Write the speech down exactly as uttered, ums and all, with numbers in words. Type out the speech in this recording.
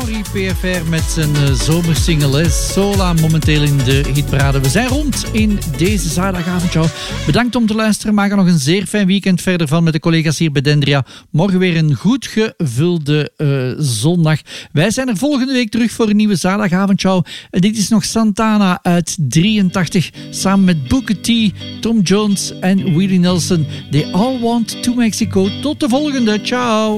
Corey P F R met zijn uh, zomersingle Sola, momenteel in de hitparade. We zijn rond in deze zaterdagavondshow. Bedankt om te luisteren. Maak er nog een zeer fijn weekend verder van met de collega's hier bij Dendria. Morgen weer een goed gevulde uh, zondag. Wij zijn er volgende week terug voor een nieuwe zaterdagavondshow. En dit is nog Santana uit drieëntachtig samen met Booker T, Tom Jones en Willie Nelson. They all want to Mexico. Tot de volgende. Ciao.